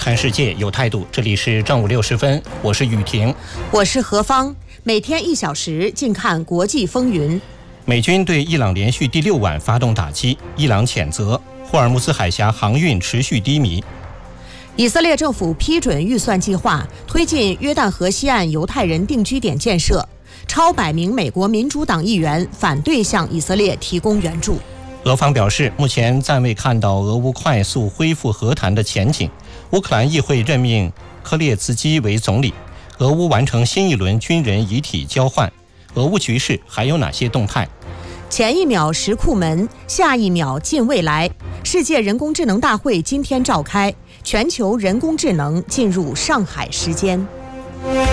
看世界有态度。这里是正午60分，我是雨婷， 我是何芳。每天1小时，静看国际风云。 美军对伊朗连续第6晚发动打击，伊朗谴责。霍尔木兹海峡航运持续低迷。 以色列政府批准预算计划，推进约旦河西岸犹太人定居点建设。超100名美国民主党议员反对向以色列提供援助。 俄方表示，目前暂未看到俄乌快速恢复和谈的前景。乌克兰议会任命科列茨基为总理。俄乌完成新一轮军人遗体交换。俄乌局势还有哪些动态？ 前一秒石库门，下一秒近未来。世界人工智能大会今天召开，全球人工智能进入上海时间。